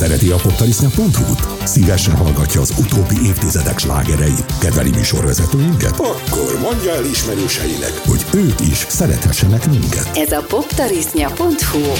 Szereti a poptarisznya.hu-t? Szívesen hallgatja az utóbbi évtizedek slágereit? Kedveli műsorvezetőinket? Akkor mondja el ismerőseinek, hogy ők is szerethessenek minket. Ez a poptarisznya.hu.